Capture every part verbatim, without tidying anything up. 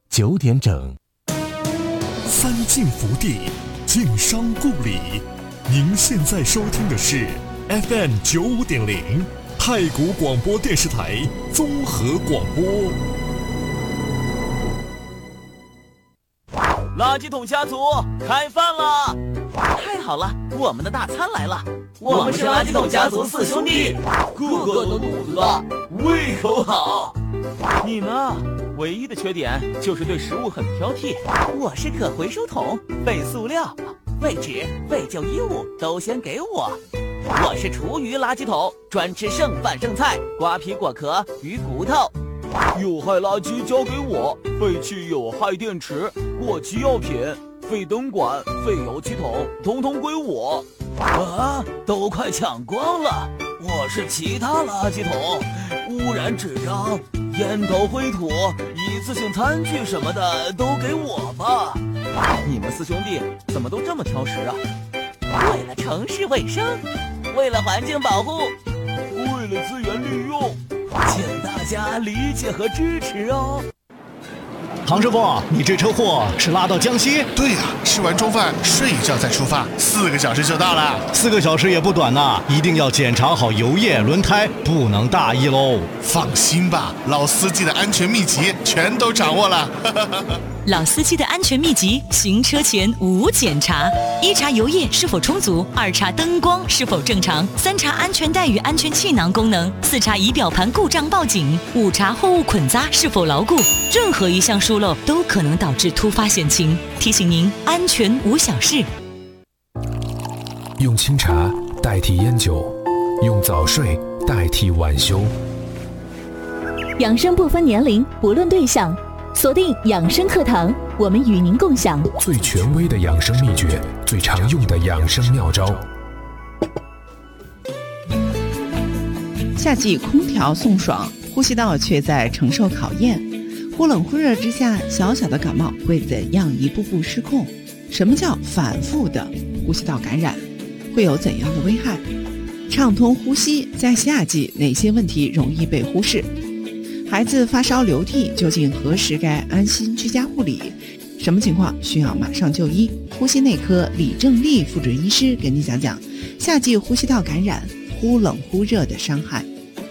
九点整。 三晋福地，晋商故里。您现在收听的是 F M 九五点零太谷广播电视台综合广播。 垃圾桶家族开饭了！太好了，我们的大餐来了！我们是垃圾桶家族四兄弟，个个都肚子大，胃口好。你呢？唯一的缺点就是对食物很挑剔。我是可回收桶，废塑料、废纸、废旧衣物都先给我。我是厨余垃圾桶，专吃剩饭剩菜、瓜皮果壳、鱼骨头。有害垃圾交给我，废弃有害电池、过期药品、废灯管、废油漆桶，统统归我。啊，都快抢光了！我是其他垃圾桶，污染纸张、烟头灰土、一次性餐具什么的都给我吧。你们四兄弟怎么都这么挑食啊？为了城市卫生，为了环境保护，为了资源利用，请大家理解和支持哦。 唐师傅，你这车货是拉到江西？ 对呀、啊，吃完中饭睡一觉再出发，四个小时就到了。 四个小时也不短呐，一定要检查好油液、轮胎，不能大意喽。 放心吧，老司机的安全秘籍全都掌握了。 老司机的安全秘籍，行车前无检查：一查油液是否充足，二查灯光是否正常，三查安全带与安全气囊功能，四查仪表盘故障报警，五查货物捆扎是否牢固。任何一项疏漏都可能导致突发险情，提醒您安全无小事。 用清茶代替烟酒，用早睡代替晚休。 养生不分年龄，不论对象，锁定养生课堂，我们与您共享最权威的养生秘诀，最常用的养生妙招。 夏季空调送爽，呼吸道却在承受考验。忽冷忽热之下，小小的感冒会怎样一步步失控？什么叫反复的呼吸道感染？会有怎样的危害？畅通呼吸，在夏季哪些问题容易被忽视？孩子发烧流涕，究竟何时该安心居家护理？什么情况需要马上就医？呼吸内科李正丽副主任医师给你讲讲夏季呼吸道感染忽冷忽热的伤害。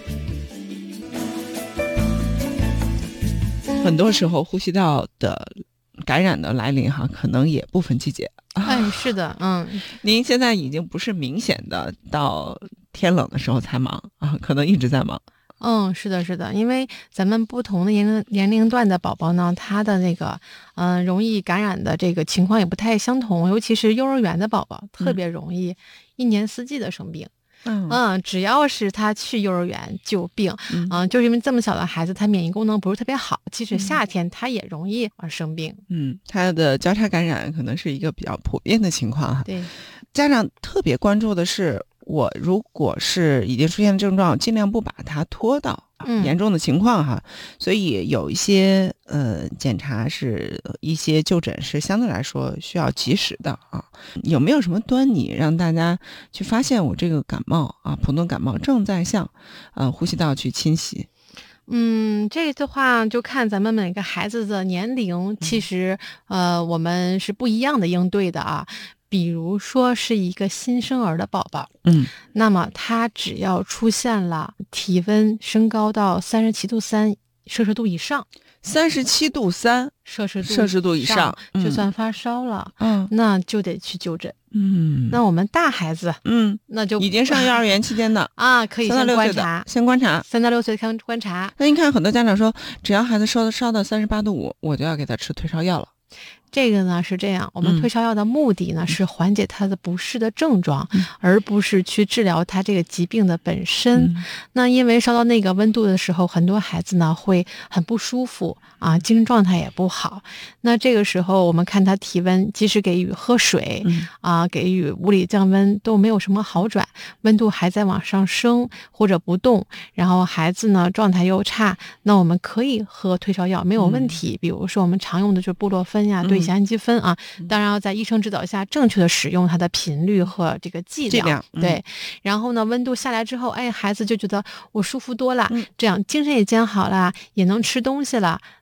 很多时候呼吸道的感染的来临哈，可能也不分季节。 哎，是的，嗯， 您现在已经不是明显的到天冷的时候才忙啊，可能一直在忙。 嗯，是的，是的，因为咱们不同的年龄年龄段的宝宝呢，他的那个嗯、呃、容易感染的这个情况也不太相同，尤其是幼儿园的宝宝特别容易一年四季的生病。嗯, 嗯，只要是他去幼儿园就病，嗯、呃，就是因为这么小的孩子，他免疫功能不是特别好，即使夏天他也容易生病。 嗯，他的交叉感染可能是一个比较普遍的情况哈。 对， 家长特别关注的是，我如果是已经出现症状，尽量不把它拖到严重的情况哈。嗯、所以有一些呃检查是一些就诊是相对来说需要及时的啊。有没有什么端倪让大家去发现我这个感冒啊，普通感冒正在向呃呼吸道去侵袭？ 嗯，这个的话就看咱们每个孩子的年龄，其实呃我们是不一样的应对的啊。比如说是一个新生儿的宝宝，嗯，那么他只要出现了体温升高到三十七度三摄氏度以上， 三十七度三摄氏度摄氏度以上就算发烧了， 嗯， 那就得去就诊。 嗯， 那我们大孩子， 嗯， 那就已经上幼儿园期间的啊，可以先观察， 先观察， 三到六岁看观察。 那您看，很多家长说，只要孩子烧烧到三十八度五，我就要给他吃退烧药了。 这个呢是这样，我们退烧药的目的呢、嗯、是缓解他的不适的症状、嗯、而不是去治疗他这个疾病的本身、嗯、那因为烧到那个温度的时候，很多孩子呢会很不舒服啊，精神状态也不好。那这个时候我们看他体温，即使给予喝水、嗯、啊，给予物理降温都没有什么好转，温度还在往上升或者不动，然后孩子呢状态又差，那我们可以喝退烧药没有问题、嗯、比如说我们常用的就是布洛芬呀、对乙酰氨基酚啊，当然要在医生指导下正确的使用它的频率和这个剂量，剂量嗯、对。然后呢，温度下来之后，哎，孩子就觉得我舒服多了，嗯、这样精神也渐好了，也能吃东西了。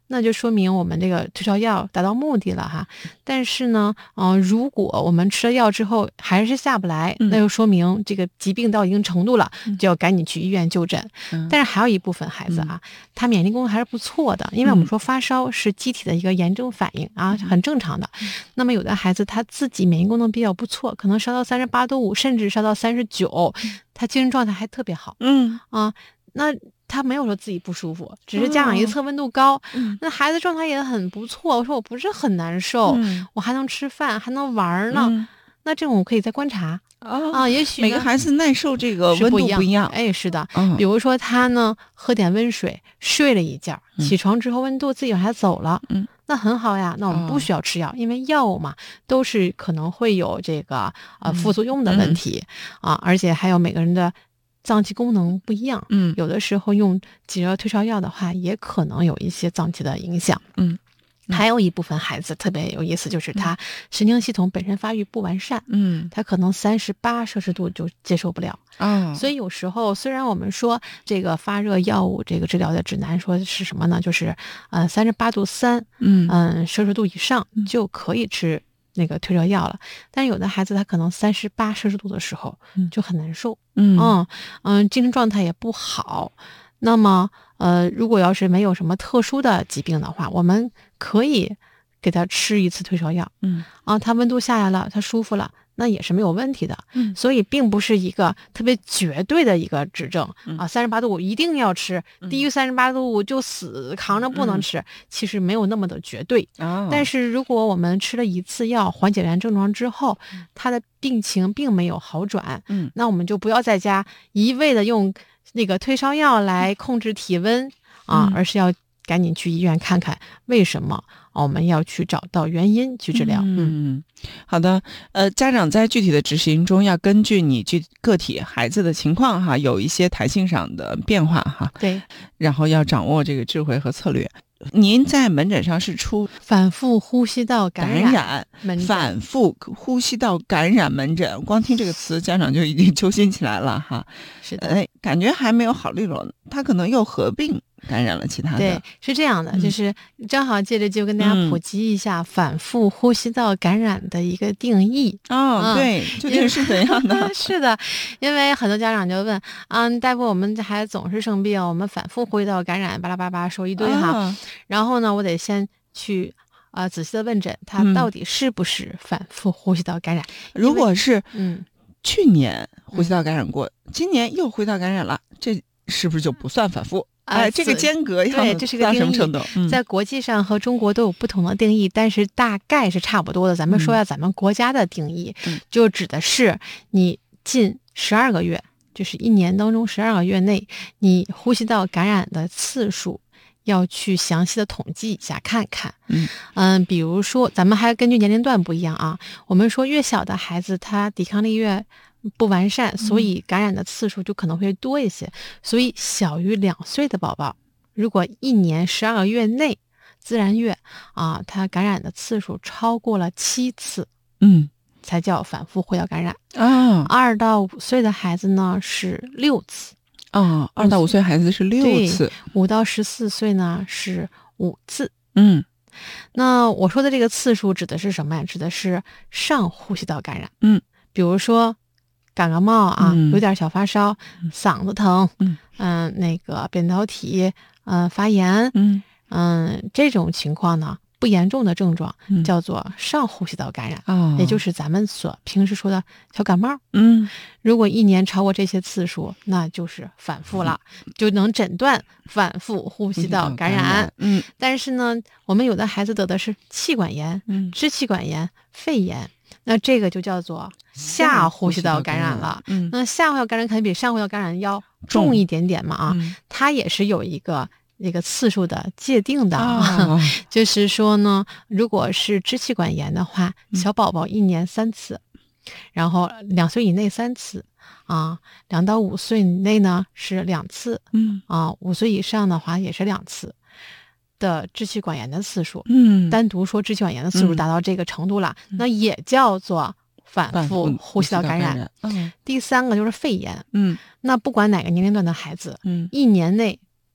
那就说明我们这个退烧药达到目的了哈。但是呢，嗯、呃，如果我们吃了药之后还是下不来，嗯、那就说明这个疾病到一定程度了，嗯、就要赶紧去医院就诊。嗯、但是还有一部分孩子啊，嗯、他免疫功能还是不错的，因为我们说发烧是机体的一个炎症反应啊，嗯、很正常的。嗯、那么有的孩子他自己免疫功能比较不错，可能烧到三十八度五，甚至烧到三十九，他精神状态还特别好。嗯啊，那。他没有说自己不舒服，只是家长一测温度高，嗯、那孩子状态也很不错。我说我不是很难受，嗯、我还能吃饭，还能玩呢。嗯、那这种可以再观察、哦、啊，也许每个孩子耐受这个温度不一样。 一样哎，是的，嗯、比如说他呢喝点温水，睡了一觉，起床之后温度自己往下走了，嗯、那很好呀。那我们不需要吃药，哦、因为药物嘛都是可能会有这个呃副作用的问题、嗯、啊，而且还有每个人的。脏器功能不一样，嗯，有的时候用解热退烧药的话，也可能有一些脏器的影响，嗯，还有一部分孩子特别有意思，就是他神经系统本身发育不完善，嗯，他可能三十八摄氏度就接受不了，啊、哦，所以有时候虽然我们说这个发热药物这个治疗的指南说是什么呢？就是呃三十八度三，嗯嗯摄氏度以上就可以吃。那个退热药了，但是有的孩子他可能三十八摄氏度的时候就很难受，嗯嗯嗯，精神状态也不好。那么呃，如果要是没有什么特殊的疾病的话，我们可以给他吃一次退烧药，嗯啊，他温度下来了，他舒服了，那也是没有问题的。嗯，所以并不是一个特别绝对的一个指证、嗯、啊，三十八度五一定要吃，嗯、低于三十八度五就死扛着不能吃，嗯、其实没有那么的绝对。哦、但是如果我们吃了一次药，缓解完症状之后，他的病情并没有好转，嗯，那我们就不要在家一味的用那个退烧药来控制体温、嗯、啊，而是要赶紧去医院看看为什么。我们要去找到原因去治疗。 嗯，好的。呃，家长在具体的执行中要根据你具个体孩子的情况哈，有一些弹性上的变化哈。 对。 然后要掌握这个智慧和策略。您在门诊上是出反复呼吸道感染， 感染门诊反复呼吸道感染门诊，光听这个词，家长就已经揪心起来了哈。 是的， 哎，感觉还没有好利落呢，他可能又合并感染了其他的。 对，是这样的，嗯、就是正好借着就跟大家普及一下反复呼吸道感染的一个定义。 哦，嗯、对，究竟是怎样的？ 是的，因为很多家长就问啊，大夫，我们这孩子总是生病，我们反复呼吸道感染，巴拉巴拉说一堆哈。哦、然后呢，我得先去啊、呃、仔细的问诊，他到底是不是反复呼吸道感染？ 嗯、如果是嗯去年呼吸道感染过，嗯、今年又呼吸道感染了，这是不是就不算反复？哎，这个间隔要对，这是个到什么程度？ 嗯、在国际上和中国都有不同的定义，但是大概是差不多的。咱们说一下咱们国家的定义，嗯、就指的是你近十二个月，就是一年当中十二个月内，你呼吸道感染的次数要去详细的统计一下看看。嗯嗯，比如说咱们还根据年龄段不一样啊，我们说越小的孩子他抵抗力越不完善，所以感染的次数就可能会多一些。嗯、所以小于两岁的宝宝，如果一年十二个月内自然月啊，他感染的次数超过了七次，嗯，才叫反复呼吸道感染啊。二到五岁的孩子呢是六次。 哦，二到五岁孩子是六次， 五到十四岁呢是五次。嗯，那我说的这个次数指的是什么呀？指的是上呼吸道感染。嗯，比如说感个冒啊，嗯、有点小发烧，嗯、嗓子疼，嗯、呃，那个扁桃体呃发炎，嗯嗯、呃，这种情况呢。不严重的症状叫做上呼吸道感染，嗯、也就是咱们所平时说的小感冒。嗯，如果一年超过这些次数，那就是反复了，嗯、就能诊断反复呼吸道感染。感染嗯，但是呢，我们有的孩子得的是气管炎、嗯、支气管炎、肺炎，那这个就叫做下呼吸道感染了。嗯，那下呼吸道感染肯定比上呼吸道感染要重一点点嘛啊，嗯、它也是有一个。那个次数的界定的，哦、就是说呢，如果是支气管炎的话，小宝宝一年三次，嗯、然后两岁以内三次，啊，两到五岁以内呢是两次，嗯，啊，五岁以上的话也是两次的支气管炎的次数，嗯，单独说支气管炎的次数达到这个程度了，嗯、那也叫做反复呼吸道感染。感染嗯，第三个就是肺炎，嗯，那不管哪个年龄段的孩子，嗯，一年内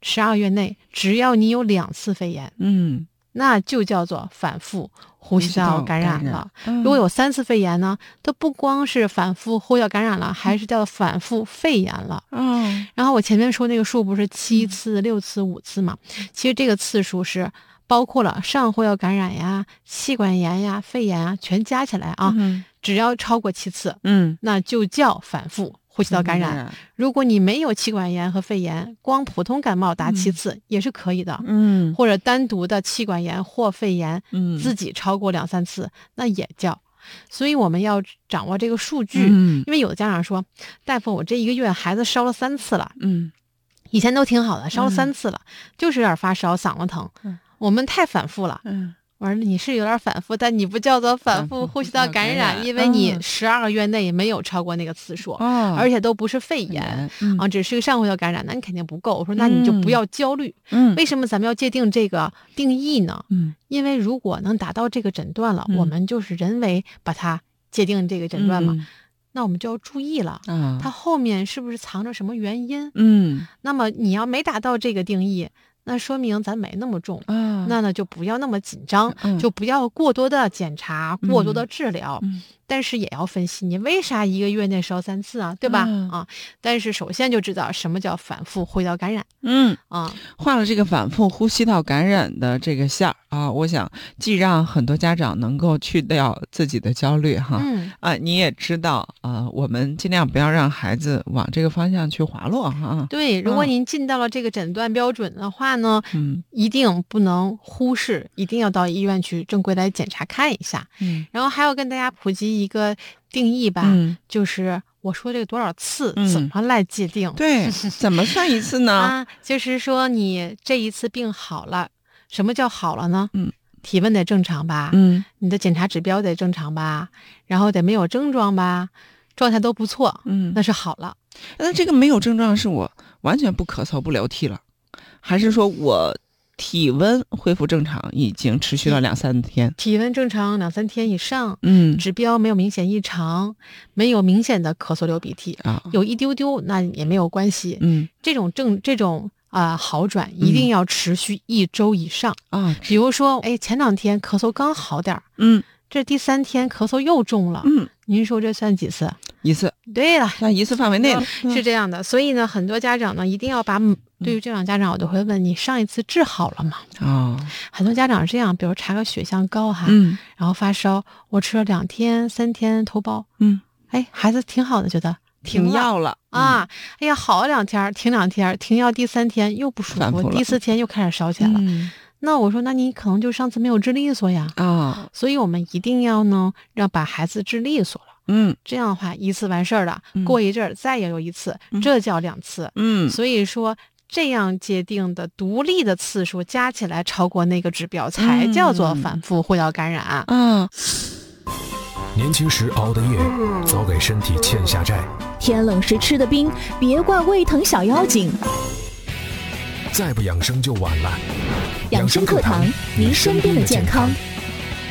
十二个月内，只要你有两次肺炎， 嗯， 那就叫做反复呼吸道感染了。 嗯、 如果有三次肺炎呢，它不光是反复呼吸道感染了，还是叫反复肺炎了。 嗯， 然后我前面说那个数不是七次、六次、五次嘛？其实这个次数是包括了上呼吸道感染呀、气管炎呀、肺炎啊，全加起来啊， 嗯、 只要超过七次， 嗯， 那就叫反复呼吸道感染。嗯、如果你没有气管炎和肺炎，光普通感冒打七次、嗯、也是可以的。 嗯， 或者单独的气管炎或肺炎， 嗯， 自己超过两三次，那也叫。所以我们要掌握这个数据， 嗯， 因为有的家长说，大夫，我这一个月孩子烧了三次了， 嗯， 以前都挺好的，烧了三次了，嗯、就是有点发烧，嗓子疼， 嗯， 我们太反复了， 嗯。 我说你是有点反复，但你不叫做反复呼吸道感染，感染因为你十二个月内没有超过那个次数， 哦、 而且都不是肺炎、 嗯、 啊，只是个上呼吸道感染，那你肯定不够。我说那你就不要焦虑。 嗯， 为什么咱们要界定这个定义呢？ 嗯， 因为如果能达到这个诊断了， 嗯、 我们就是人为把它界定这个诊断嘛。 嗯， 那我们就要注意了， 啊， 它后面是不是藏着什么原因？ 嗯， 那么你要没达到这个定义，那说明咱没那么重， 啊， 那呢就不要那么紧张， 嗯、 就不要过多的检查， 嗯、 过多的治疗。 嗯， 但是也要分析你为啥一个月内烧三次啊，对吧？ 嗯、 啊，但是首先就知道什么叫反复呼吸道感染。 嗯啊， 画了这个反复呼吸道感染的这个线儿啊，我想既让很多家长能够去掉自己的焦虑哈， 嗯啊，你也知道啊，我们尽量不要让孩子往这个方向去滑落哈。 对，如果您进到了这个诊断标准的话呢， 嗯， 一定不能忽视，一定要到医院去正规来检查看一下。 嗯， 然后还要跟大家普及一个定义吧， 嗯， 就是我说这个多少次、 嗯、 怎么来界定？ 对，怎么算一次呢？ 啊，就是说你这一次病好了，什么叫好了呢？ 嗯， 体温得正常吧？ 嗯， 你的检查指标得正常吧？然后得没有症状吧？状态都不错， 嗯， 那是好了。 那这个没有症状是我完全不咳嗽不流涕了，还是说我体温恢复正常已经持续了两三天？ 体温正常两三天以上， 嗯， 指标没有明显异常，没有明显的咳嗽流鼻涕啊， 有一丢丢那也没有关系， 嗯， 这种症这种啊、呃、好转一定要持续一周以上啊、嗯。 比如说，哎，前两天咳嗽刚好点儿， 嗯， 这第三天咳嗽又重了， 嗯， 您说这算几次？ 一次。 对了， 在一次范围内了、 嗯、是这样的。所以呢，很多家长呢一定要把，对于这样家长，我都会问你上一次治好了吗？ 哦， 很多家长是这样，比如查个血象高哈， 嗯， 然后发烧，我吃了两天、三天头孢， 嗯， 哎，孩子挺好的，觉得停药了啊，哎呀，好了两天，停两天，停药第三天又不舒服，第四天又开始烧起来了。 嗯， 那我说，那你可能就上次没有治利索呀， 啊、哦， 所以我们一定要呢，让把孩子治利索了。 嗯， 这样的话一次完事儿了， 嗯、 过一阵儿再也有一次， 嗯、 这叫两次。 嗯， 所以说这样界定的独立的次数加起来超过那个指标，才叫做反复呼吸道感染。啊、 嗯， 年轻时熬的夜，早给身体欠下债。 天冷时吃的冰，别怪胃疼小妖精。 再不养生就晚了。 养生课堂，您身边的健康。